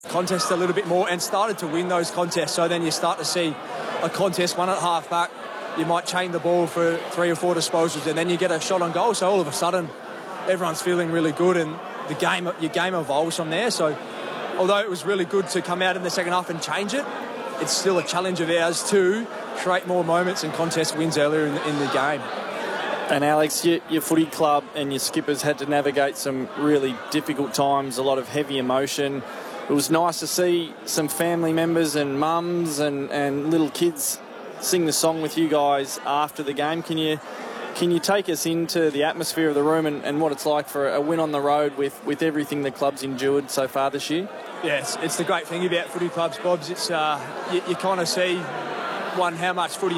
contests a little bit more and started to win those contests. So then you start to see a contest won at half back. You might chain the ball for 3 or 4 disposals and then you get a shot on goal. So all of a sudden, everyone's feeling really good and your game evolves from there. So although it was really good to come out in the second half and change it, it's still a challenge of ours to create more moments and contest wins earlier in the game. And Alex, your footy club and your skippers had to navigate some really difficult times, a lot of heavy emotion. It was nice to see some family members and mums and little kids sing the song with you guys after the game. Can you take us into the atmosphere of the room and what it's like for a win on the road with everything the club's endured so far this year? Yeah, it's the great thing about footy clubs, Bobs. It's you kind of see, one, how much footy